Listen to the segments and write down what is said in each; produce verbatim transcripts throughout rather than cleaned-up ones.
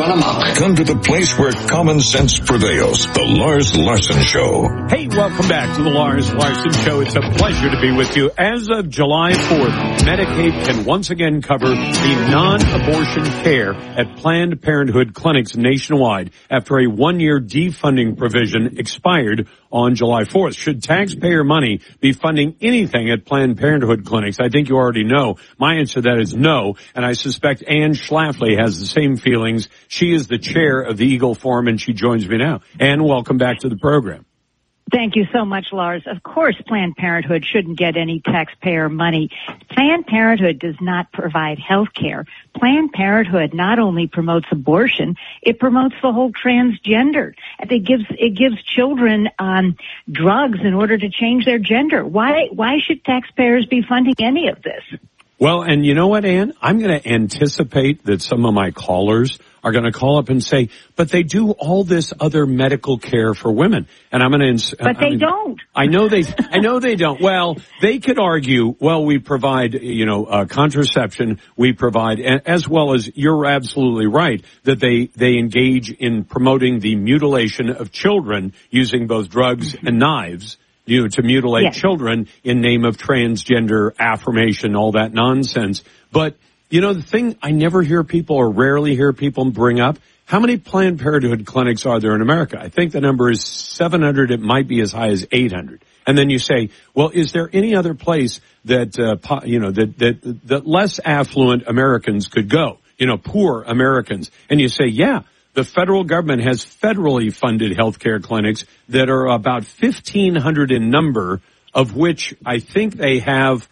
Run amok. Come to the place where common sense prevails. The Lars Larson Show. Hey, welcome back to the Lars Larson Show. It's a pleasure to be with you. As of July fourth, Medicaid can once again cover the non-abortion care at Planned Parenthood clinics nationwide after a one-year defunding provision expired on July fourth. Should taxpayer money be funding anything at Planned Parenthood clinics? I think you already know. My answer to that is no, and I suspect Ann Schlafly has the same feelings. She is the chair of the Eagle Forum, and she joins me now. Ann, welcome back to the program. Thank you so much, Lars. Of course, Planned Parenthood shouldn't get any taxpayer money. Planned Parenthood does not provide health care. Planned Parenthood not only promotes abortion, it promotes the whole transgender. It gives it gives children um, drugs in order to change their gender. Why why should taxpayers be funding any of this? Well, and you know what, Ann? I'm going to anticipate that some of my callers are going to call up and say, but they do all this other medical care for women. And I'm going to... Ins- but they I mean, don't. I know they, I know they don't. Well, they could argue, well, we provide, you know, uh, contraception, we provide, as well as, you're absolutely right, that they, they engage in promoting the mutilation of children using both drugs and knives. You know, to mutilate yes. children in name of transgender affirmation, all that nonsense. But, you know, the thing I never hear people or rarely hear people bring up, how many Planned Parenthood clinics are there in America? I think the number is seven hundred. It might be as high as eight hundred. And then you say, well, is there any other place that, uh, you know, that, that, that less affluent Americans could go? You know, poor Americans. And you say, yeah. The federal government has federally funded healthcare clinics that are about fifteen hundred in number, of which I think they have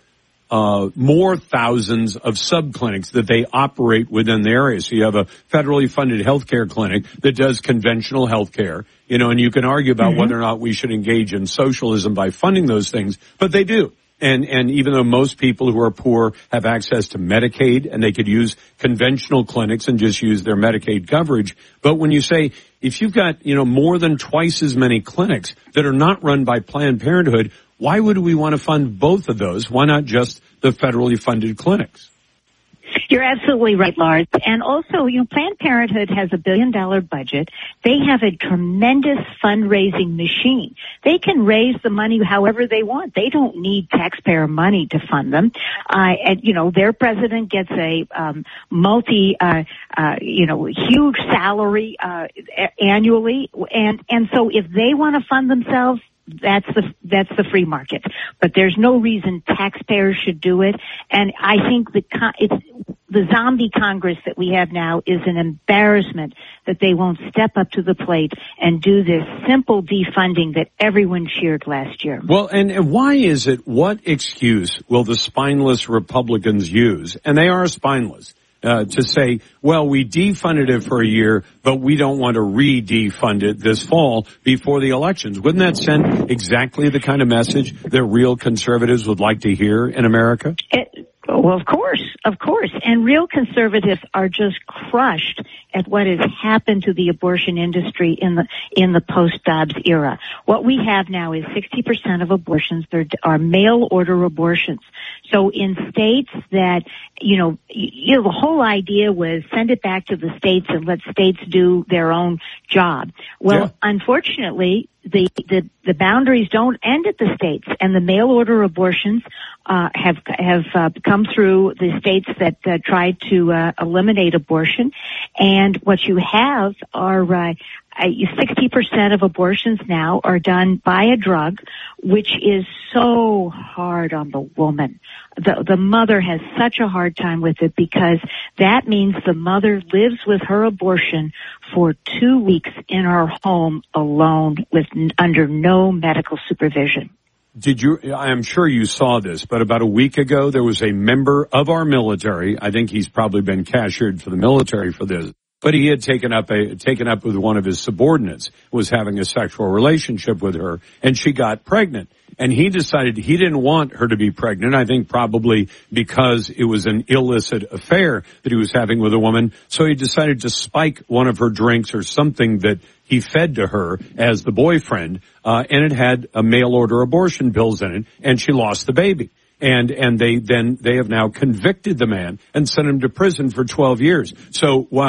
uh more thousands of subclinics that they operate within the area. So you have a federally funded healthcare clinic that does conventional healthcare, you know, and you can argue about mm-hmm. whether or not we should engage in socialism by funding those things, but they do. And, and even though most people who are poor have access to Medicaid and they could use conventional clinics and just use their Medicaid coverage. But when you say, if you've got, you know, more than twice as many clinics that are not run by Planned Parenthood, why would we want to fund both of those? Why not just the federally funded clinics? You're absolutely right, Lars. And also, you know, Planned Parenthood has a billion dollar budget. They have a tremendous fundraising machine. They can raise the money however they want. They don't need taxpayer money to fund them. Uh, and, you know, their president gets a, um, multi, uh, uh, you know, huge salary, uh, annually. And, and so if they want to fund themselves, that's the that's the free market, but there's no reason taxpayers should do it. And I think the it's the zombie Congress that we have now is an embarrassment that they won't step up to the plate and do this simple defunding that everyone cheered last year. Well, and, and why is it? What excuse will the spineless Republicans use? And they are spineless. Uh, to say, well, we defunded it for a year, but we don't want to re-defund it this fall before the elections. Wouldn't that send exactly the kind of message that real conservatives would like to hear in America? It, well, of course, of course. And real conservatives are just crushed at what has happened to the abortion industry in the in the post-Dobbs era. What we have now is sixty percent of abortions are mail order abortions. So in states that, you know, you know, the whole idea was send it back to the states and let states do their own job. Well, yeah. Unfortunately, the, the, the boundaries don't end at the states, and the mail order abortions, uh, have, have, uh, come through the states that, uh, tried to, uh, eliminate abortion. And what you have are, uh, sixty percent of abortions now are done by a drug, which is so hard on the woman. The, the mother has such a hard time with it because that means the mother lives with her abortion for two weeks in her home alone with under no medical supervision. Did you, I'm sure you saw this, but about a week ago there was a member of our military, I think he's probably been cashiered for the military for this, but he had taken up a, taken up with one of his subordinates, was having a sexual relationship with her, and she got pregnant. And he decided he didn't want her to be pregnant, I think probably because it was an illicit affair that he was having with a woman. So he decided to spike one of her drinks or something that he fed to her as the boyfriend, uh, and it had a mail order abortion pills in it, and she lost the baby. And, and they then, they have now convicted the man and sent him to prison for twelve years. So while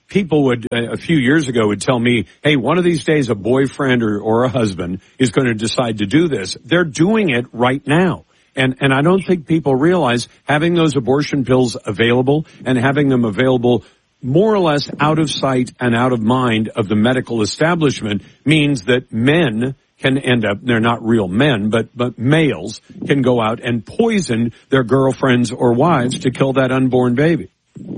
people would, uh, a few years ago, would tell me, hey, one of these days a boyfriend or, or a husband is going to decide to do this. They're doing it right now. And, and I don't think people realize having those abortion pills available and having them available more or less out of sight and out of mind of the medical establishment means that men can end up, they're not real men, but, but males can go out and poison their girlfriends or wives to kill that unborn baby.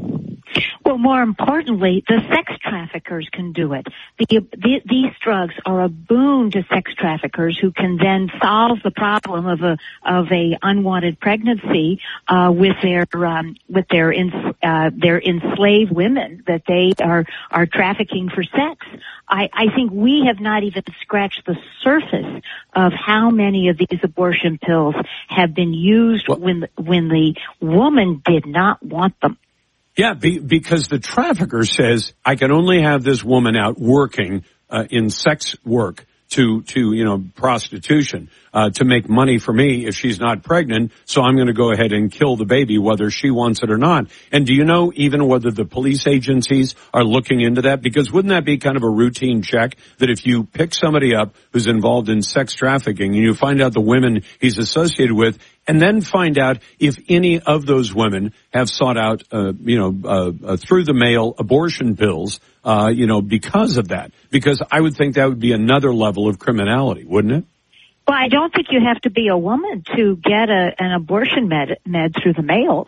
Well, more importantly, the sex traffickers can do it. The, the, these drugs are a boon to sex traffickers who can then solve the problem of a of a unwanted pregnancy uh, with their um, with their ins, uh, their enslaved women that they are are trafficking for sex. I, I think we have not even scratched the surface of how many of these abortion pills have been used well, when when the woman did not want them. Yeah, be, because the trafficker says, I can only have this woman out working uh, in sex work to, to you know, prostitution, uh, to make money for me if she's not pregnant, so I'm going to go ahead and kill the baby whether she wants it or not. And do you know even whether the police agencies are looking into that? Because wouldn't that be kind of a routine check that if you pick somebody up who's involved in sex trafficking and you find out the women he's associated with, and then find out if any of those women have sought out, uh, you know, uh, uh, through the mail abortion pills, uh, you know, because of that. Because I would think that would be another level of criminality, wouldn't it? Well, I don't think you have to be a woman to get a, an abortion med, med through the mail.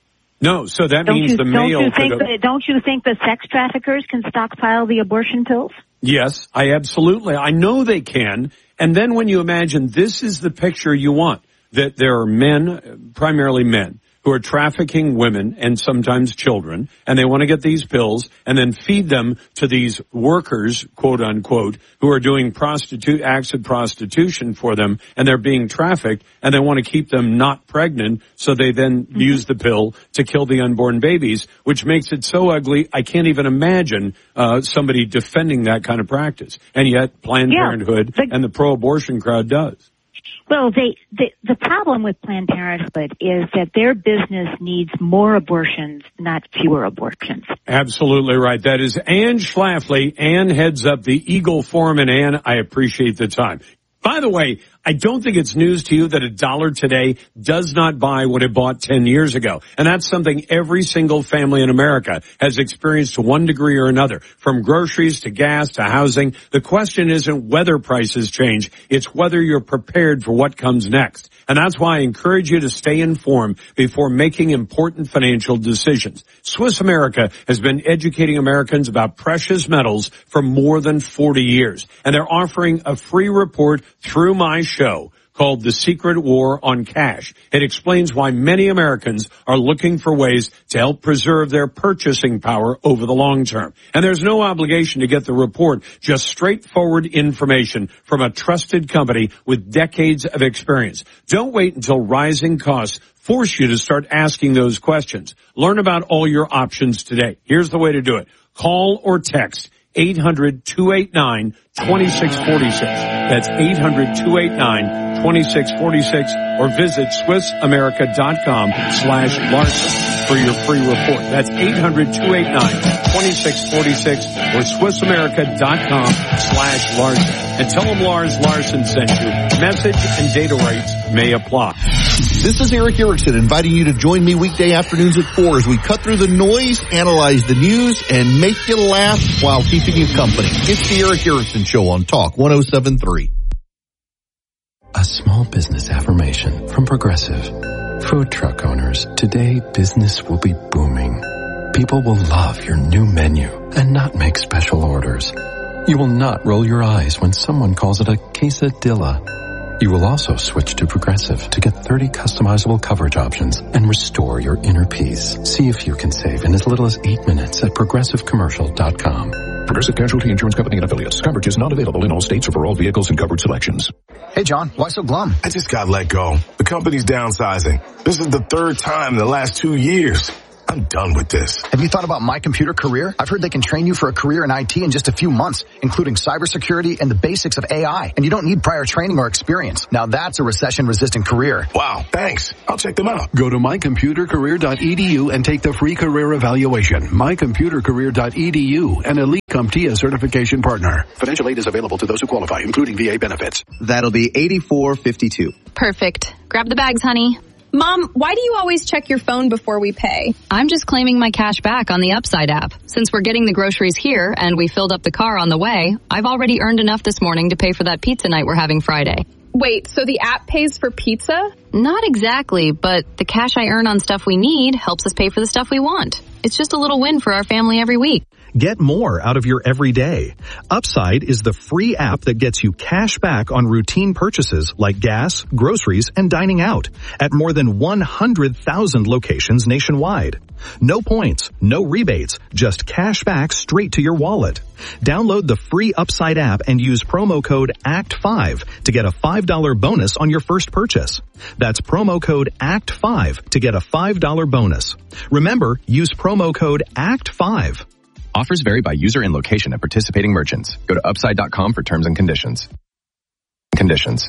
No, so that don't means you, the don't mail. You think could, that, don't you think the sex traffickers can stockpile the abortion pills? Yes, I absolutely. I know they can. And then when you imagine this is the picture you want, that there are men, primarily men, who are trafficking women and sometimes children, and they want to get these pills and then feed them to these workers, quote unquote, who are doing prostitute acts of prostitution for them, and they're being trafficked, and they want to keep them not pregnant, so they then mm-hmm. use the pill to kill the unborn babies, which makes it so ugly I can't even imagine uh somebody defending that kind of practice. And yet Planned yeah, Parenthood the- and the pro-abortion crowd does. Well, they, the, the problem with Planned Parenthood is that their business needs more abortions, not fewer abortions. Absolutely right. That is Ann Schlafly. Ann heads up the Eagle Forum, and Ann, I appreciate the time. By the way, I don't think it's news to you that a dollar today does not buy what it bought ten years ago. And that's something every single family in America has experienced to one degree or another, from groceries to gas to housing. The question isn't whether prices change, it's whether you're prepared for what comes next. And that's why I encourage you to stay informed before making important financial decisions. Swiss America has been educating Americans about precious metals for more than forty years. And they're offering a free report through my show called The Secret War on Cash. It explains why many Americans are looking for ways to help preserve their purchasing power over the long term. And there's no obligation to get the report, just straightforward information from a trusted company with decades of experience. Don't wait until rising costs force you to start asking those questions. Learn about all your options today. Here's the way to do it. Call or text eight hundred, two eight nine, two six four six. That's eight hundred, two eight nine, two six four six, or visit SwissAmerica.com slash Larson for your free report. That's eight hundred, two eight nine, two six four six or SwissAmerica.com slash Larson. And tell them Lars Larson sent you. Message and data rates may apply. This is Eric Erickson inviting you to join me weekday afternoons at four as we cut through the noise, analyze the news, and make you laugh while keeping you company. It's the Eric Erickson Show on Talk one oh seven point three. A small business affirmation from Progressive. Food truck owners, today business will be booming. People will love your new menu and not make special orders. You will not roll your eyes when someone calls it a quesadilla. You will also switch to Progressive to get thirty customizable coverage options and restore your inner peace. See if you can save in as little as eight minutes at progressive commercial dot com. Progressive Casualty Insurance Company and Affiliates. Coverage is not available in all states or for all vehicles and coverage selections. Hey, John, why so glum? I just got let go. The company's downsizing. This is the third time in the last two years. I'm done with this. Have you thought about My Computer Career? I've heard they can train you for a career in I T in just a few months, including cybersecurity and the basics of A I. And you don't need prior training or experience. Now that's a recession-resistant career. Wow, thanks. I'll check them out. Go to my computer career dot e d u and take the free career evaluation. my computer career dot e d u, an elite CompTIA certification partner. Financial aid is available to those who qualify, including V A benefits. That'll be eighty-four fifty-two. Perfect. Grab the bags, honey. Mom, why do you always check your phone before we pay? I'm just claiming my cash back on the Upside app. Since we're getting the groceries here and we filled up the car on the way, I've already earned enough this morning to pay for that pizza night we're having Friday. Wait, so the app pays for pizza? Not exactly, but the cash I earn on stuff we need helps us pay for the stuff we want. It's just a little win for our family every week. Get more out of your everyday. Upside is the free app that gets you cash back on routine purchases like gas, groceries, and dining out at more than one hundred thousand locations nationwide. No points, no rebates, just cash back straight to your wallet. Download the free Upside app and use promo code A C T five to get a five dollars bonus on your first purchase. That's promo code A C T five to get a five dollars bonus. Remember, use promo code A C T five. Offers vary by user and location at participating merchants. Go to upside dot com for terms and conditions. Conditions.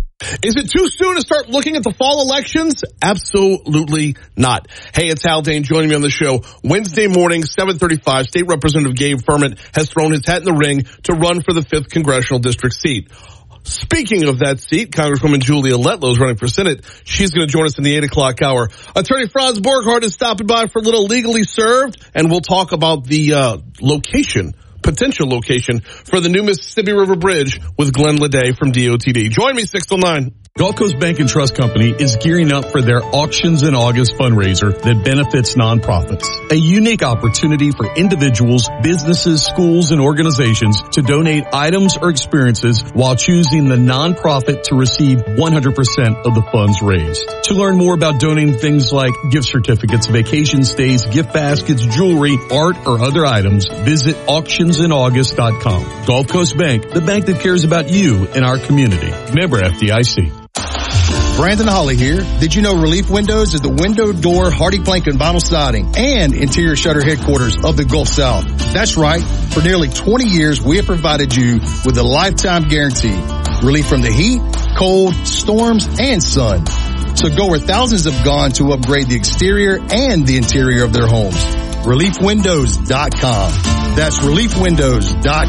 Is it too soon to start looking at the fall elections? Absolutely not. Hey, it's Hal Dane joining me on the show. Wednesday morning, seven thirty-five, State Representative Gabe Firment has thrown his hat in the ring to run for the fifth Congressional District seat. Speaking of that seat, Congresswoman Julia Letlow is running for Senate. She's going to join us in the eight o'clock hour. Attorney Franz Borghardt is stopping by for a little Legally Served, and we'll talk about the uh, location, potential location, for the new Mississippi River Bridge with Glenn Leday from D O T D. Join me, six till nine. Gulf Coast Bank and Trust Company is gearing up for their Auctions in August fundraiser that benefits nonprofits. A unique opportunity for individuals, businesses, schools, and organizations to donate items or experiences while choosing the nonprofit to receive one hundred percent of the funds raised. To learn more about donating things like gift certificates, vacation stays, gift baskets, jewelry, art, or other items, visit auctions in august dot com. Gulf Coast Bank, the bank that cares about you and our community. Member F D I C. Brandon Holly here. Did you know Relief Windows is the window, door, hardy plank, and vinyl siding and interior shutter headquarters of the Gulf South? That's right. For nearly twenty years, we have provided you with a lifetime guarantee. Relief from the heat, cold, storms, and sun. So go where thousands have gone to upgrade the exterior and the interior of their homes. relief windows dot com. That's relief windows dot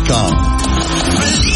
com.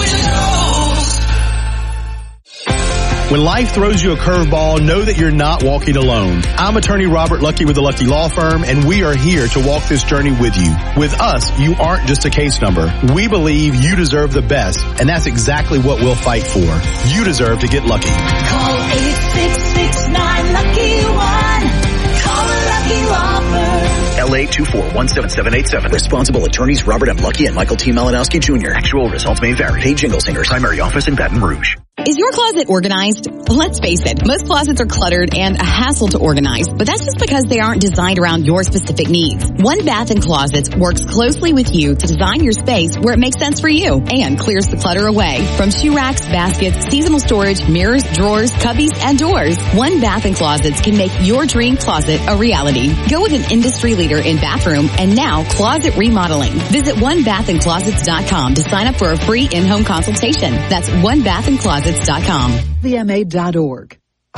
When life throws you a curveball, know that you're not walking alone. I'm attorney Robert Lucky with the Lucky Law Firm, and we are here to walk this journey with you. With us, you aren't just a case number. We believe you deserve the best, and that's exactly what we'll fight for. You deserve to get lucky. Call eight six six nine lucky one. Call the Lucky Law Firm. L A two four one seven seven eight seven. Responsible attorneys Robert M. Lucky and Michael T. Malinowski Junior Actual results may vary. Paid Jingle Singers. Primary office in Baton Rouge. Is your closet organized? Let's face it, most closets are cluttered and a hassle to organize, but that's just because they aren't designed around your specific needs. One Bath and Closets works closely with you to design your space where it makes sense for you and clears the clutter away. From shoe racks, baskets, seasonal storage, mirrors, drawers, cubbies, and doors, One Bath and Closets can make your dream closet a reality. Go with an industry leader in bathroom and now closet remodeling. Visit one bath and closets dot com to sign up for a free in-home consultation. That's one bath and closets dot com. V M A dot org.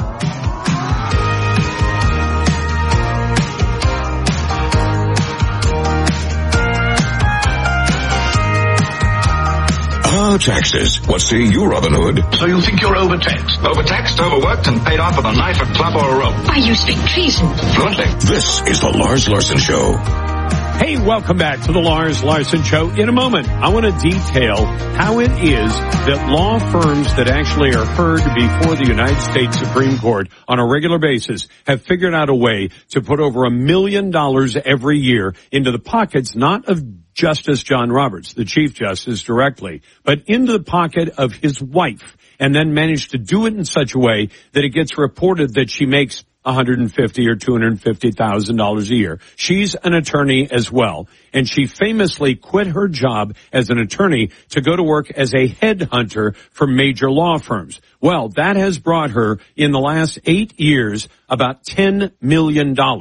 Ah, taxes. What say you, Robin Hood? So you think you're overtaxed? Overtaxed, overworked, and paid off with a knife, a club, or a rope? I you speak treason. Fluently. This is the Lars Larson Show. Hey, welcome back to the Lars Larson Show. In a moment, I want to detail how it is that law firms that actually are heard before the United States Supreme Court on a regular basis have figured out a way to put over a million dollars every year into the pockets, not of Justice John Roberts, the Chief Justice directly, but into the pocket of his wife, and then managed to do it in such a way that it gets reported that she makes one hundred fifty thousand dollars or two hundred fifty thousand dollars a year. She's an attorney as well, and she famously quit her job as an attorney to go to work as a headhunter for major law firms. Well, that has brought her, in the last eight years, about ten million dollars.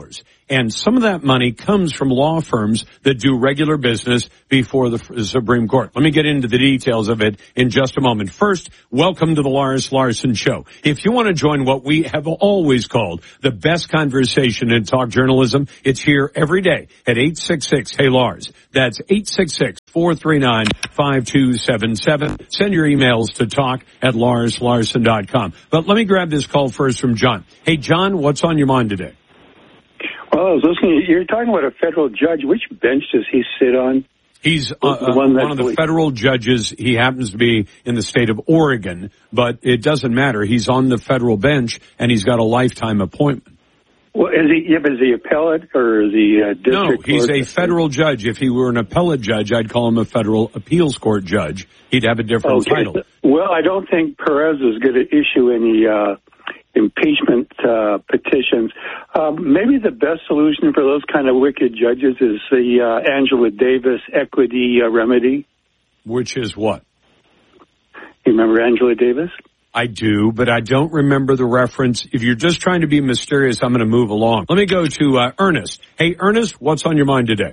And some of that money comes from law firms that do regular business before the Supreme Court. Let me get into the details of it in just a moment. First, welcome to the Lars Larson Show. If you want to join what we have always called the best conversation in talk journalism, it's here every day at eight six six, hey Lars. That's eight six six, four three nine, five two seven seven. Send your emails to talk at lars larson dot com. But let me grab this call first from John. Hey, John, what's on your mind today? Well, I was listening. You're talking about a federal judge. Which bench does he sit on? He's uh, uh, one, one of the federal judges. He happens to be in the state of Oregon, but it doesn't matter. He's on the federal bench, and he's got a lifetime appointment. Well, is he, yeah, but is he appellate or is he uh, district No, he's court? a federal judge. If he were an appellate judge, I'd call him a federal appeals court judge. He'd have a different okay. title. Well, I don't think Perez is going to issue any uh, impeachment uh, petitions. Um, maybe the best solution for those kind of wicked judges is the uh, Angela Davis equity uh, remedy. Which is what? You remember Angela Davis? I do, but I don't remember the reference. If you're just trying to be mysterious, I'm going to move along. Let me go to uh, Ernest. Hey, Ernest, what's on your mind today?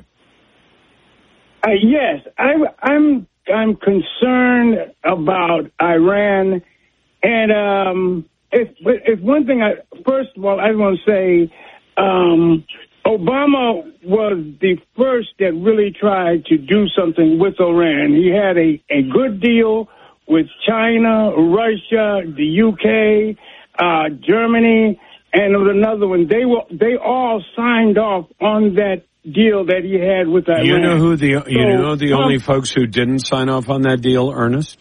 Uh, yes, I, I'm I'm concerned about Iran, and um, it's it's one thing. I first of all, I want to say um, Obama was the first that really tried to do something with Iran. He had a, a good deal with China, Russia, the U K, uh, Germany, and there was another one. They were they all signed off on that deal that he had with Iran. You know who the so, you know the um, only folks who didn't sign off on that deal, Ernest?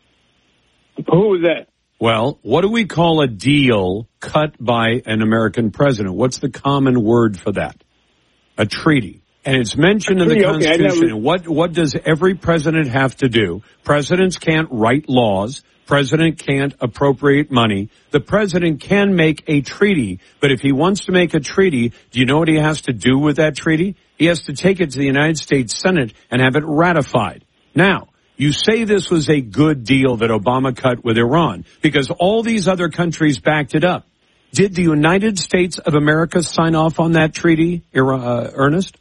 Who was that? Well, what do we call a deal cut by an American president? What's the common word for that? A treaty. And it's mentioned in the Constitution. Okay, never... What what does every president have to do? Presidents can't write laws. President can't appropriate money. The president can make a treaty, but if he wants to make a treaty, do you know what he has to do with that treaty? He has to take it to the United States Senate and have it ratified. Now, you say this was a good deal that Obama cut with Iran because all these other countries backed it up. Did the United States of America sign off on that treaty, uh, Ernest?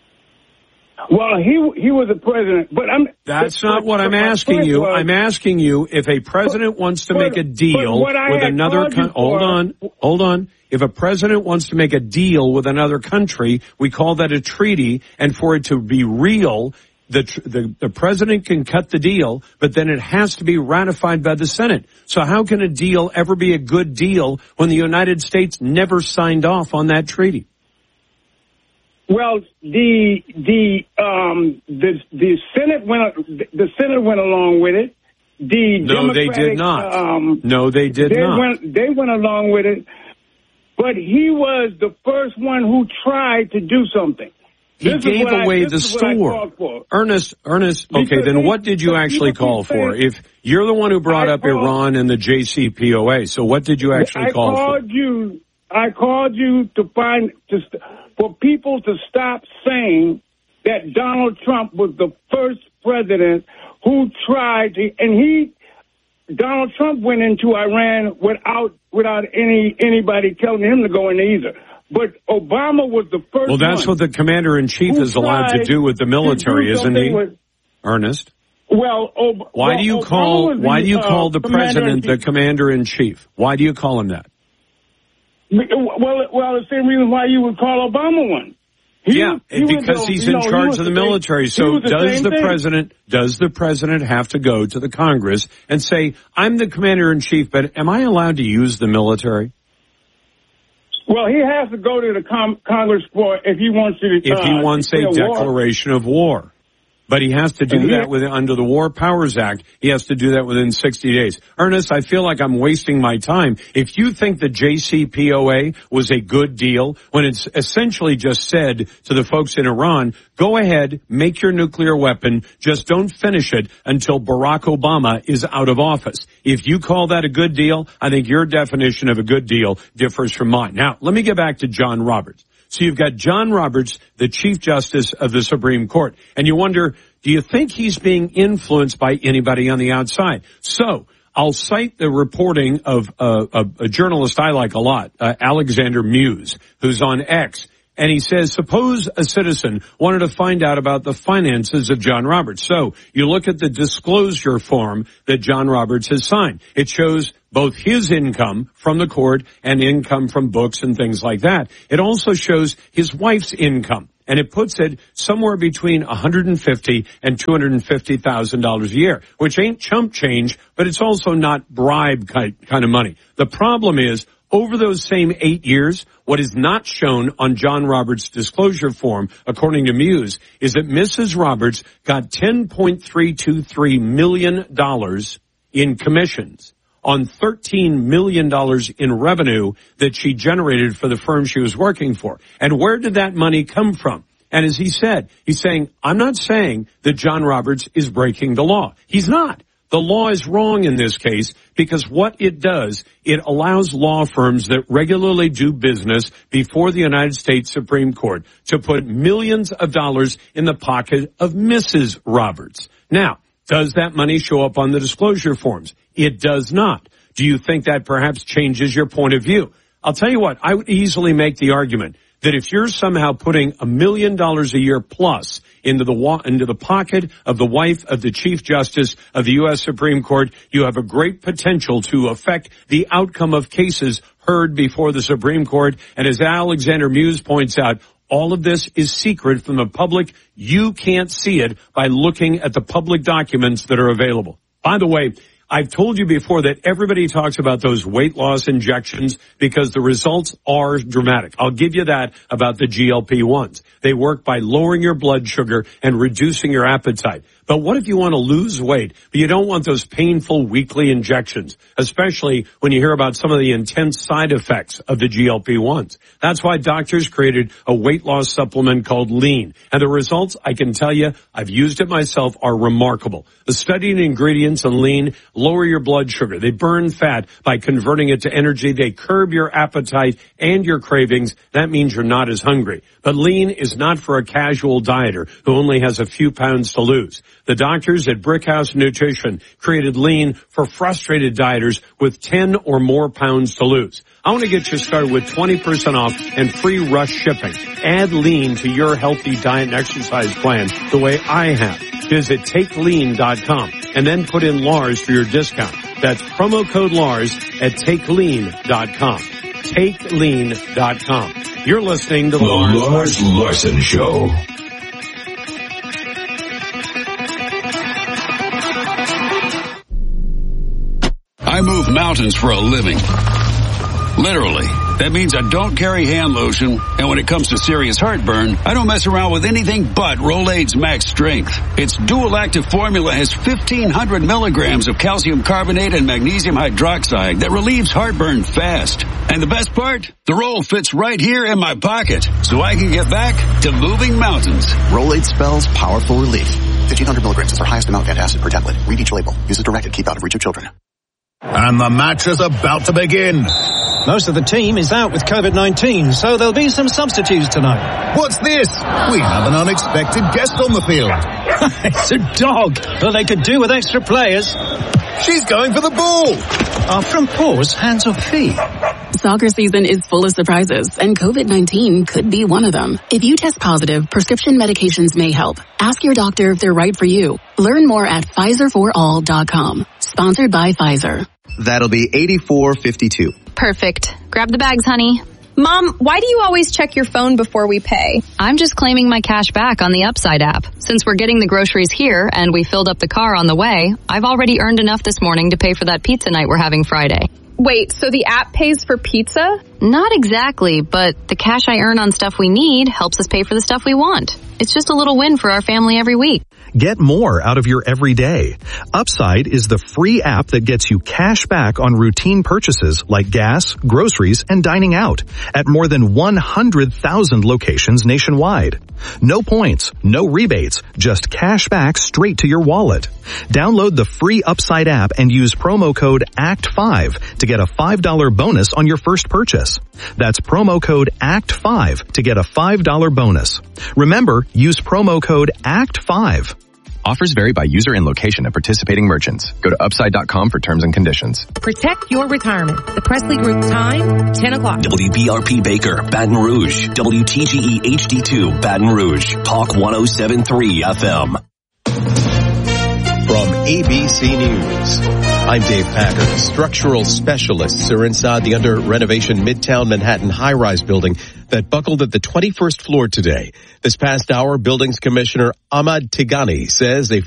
Well, he he was a president, but I'm. That's not what I'm asking you. I'm asking you if a president wants to make a deal with another. Con- hold on, hold on. If a president wants to make a deal with another country, we call that a treaty, and for it to be real, the the, the president can cut the deal, but then it has to be ratified by the Senate. So how can a deal ever be a good deal when the United States never signed off on that treaty? Well, the the um the the Senate went the Senate went along with it. The no, they did not. Um, no, they did they not. Went, they went along with it, but he was the first one who tried to do something. He this gave away I, the store. Ernest, Ernest. Okay, because then what did you actually call for? If you're the one who brought I up called, Iran and the J C P O A, so what did you actually I call for? I called you. I called you to find to for people to stop saying that Donald Trump was the first president who tried to, and he, Donald Trump went into Iran without without any anybody telling him to go in either. But Obama was the first. Well, that's one what the commander in chief is allowed to do with the military, isn't he, with, Ernest? Well, Ob- why well, do you Obama call the, why do you call uh, the president the commander in chief? Why do you call him that? Well, well, it's the same reason why you would call Obama one. He, yeah, he because to, he's you in know, charge of the military. Same, so the does the thing. president does the president have to go to the Congress and say, "I'm the commander in chief, but am I allowed to use the military?" Well, he has to go to the com- Congress for if he wants to. If he uh, wants a declaration of war. But he has to do yeah. that with, under the War Powers Act. He has to do that within sixty days. Ernest, I feel like I'm wasting my time. If you think the J C P O A was a good deal, when it's essentially just said to the folks in Iran, go ahead, make your nuclear weapon, just don't finish it until Barack Obama is out of office. If you call that a good deal, I think your definition of a good deal differs from mine. Now, let me get back to John Roberts. So you've got John Roberts, the Chief Justice of the Supreme Court, and you wonder, do you think he's being influenced by anybody on the outside? So I'll cite the reporting of uh, a, a journalist I like a lot, uh, Alexander Muse, who's on X. And he says, suppose a citizen wanted to find out about the finances of John Roberts. So you look at the disclosure form that John Roberts has signed. It shows both his income from the court and income from books and things like that. It also shows his wife's income. And it puts it somewhere between one hundred fifty thousand dollars and two hundred fifty thousand dollars a year, which ain't chump change, but it's also not bribe kind of money. The problem is, over those same eight years, what is not shown on John Roberts' disclosure form, according to Muse, is that Missus Roberts got ten point three two three million dollars in commissions on thirteen million dollars in revenue that she generated for the firm she was working for. And where did that money come from? And as he said, he's saying, I'm not saying that John Roberts is breaking the law. He's not. The law is wrong in this case because what it does, it allows law firms that regularly do business before the United States Supreme Court to put millions of dollars in the pocket of Missus Roberts. Now, does that money show up on the disclosure forms? It does not. Do you think that perhaps changes your point of view? I'll tell you what, I would easily make the argument that if you're somehow putting a million dollars a year plus into the wa- into the pocket of the wife of the Chief Justice of the U S Supreme Court, you have a great potential to affect the outcome of cases heard before the Supreme Court. And as Alexander Muse points out, all of this is secret from the public. You can't see it by looking at the public documents that are available. By the way, I've told you before that everybody talks about those weight loss injections because the results are dramatic. I'll give you that about the G L P ones. They work by lowering your blood sugar and reducing your appetite. But what if you want to lose weight, but you don't want those painful weekly injections, especially when you hear about some of the intense side effects of the G L P ones? That's why doctors created a weight loss supplement called Lean. And the results, I can tell you, I've used it myself, are remarkable. The studied ingredients in Lean lower your blood sugar. They burn fat by converting it to energy. They curb your appetite and your cravings. That means you're not as hungry. But Lean is not for a casual dieter who only has a few pounds to lose. The doctors at Brickhouse Nutrition created Lean for frustrated dieters with ten or more pounds to lose. I want to get you started with twenty percent off and free rush shipping. Add Lean to your healthy diet and exercise plan the way I have. Visit take lean dot com and then put in Lars for your discount. That's promo code Lars at take lean dot com. take lean dot com. You're listening to The Lars, Lars Larson Show. I move mountains for a living. Literally. That means I don't carry hand lotion, and when it comes to serious heartburn, I don't mess around with anything but Rolaids Max Strength. Its dual active formula has fifteen hundred milligrams of calcium carbonate and magnesium hydroxide that relieves heartburn fast. And the best part? The roll fits right here in my pocket, so I can get back to moving mountains. Rolaids spells powerful relief. fifteen hundred milligrams is our highest amount of antacid per tablet. Read each label. Use as directed. Keep out of reach of children. And the match is about to begin. Most of the team is out with COVID nineteen, so there'll be some substitutes tonight. What's this? We have an unexpected guest on the field. It's a dog. Well, they could do with extra players. She's going for the ball. Are from paws, hands or feet? Soccer season is full of surprises, and COVID nineteen could be one of them. If you test positive, prescription medications may help. Ask your doctor if they're right for you. Learn more at Pfizer for all dot com. Sponsored by Pfizer. That'll be eighty-four fifty-two. Perfect. Grab the bags, honey. Mom, why do you always check your phone before we pay? I'm just claiming my cash back on the Upside app. Since we're getting the groceries here and we filled up the car on the way, I've already earned enough this morning to pay for that pizza night we're having Friday. Wait, so the app pays for pizza? Not exactly, but the cash I earn on stuff we need helps us pay for the stuff we want. It's just a little win for our family every week. Get more out of your everyday. Upside is the free app that gets you cash back on routine purchases like gas, groceries, and dining out at more than one hundred thousand locations nationwide. No points, no rebates, just cash back straight to your wallet. Download the free Upside app and use promo code A C T five to get a five dollars bonus on your first purchase. That's promo code A C T five to get a five dollars bonus. Remember, use promo code A C T five. Offers vary by user and location of participating merchants. Go to upside dot com for terms and conditions. Protect your retirement. The Presley Group time, ten o'clock. W B R P Baker, Baton Rouge. W T G E H D two, Baton Rouge. Talk one oh seven point three F M. From A B C News, I'm Dave Packard. Structural specialists are inside the under-renovation Midtown Manhattan high-rise building that buckled at the twenty-first floor today. This past hour, Buildings Commissioner Ahmad Tigani says they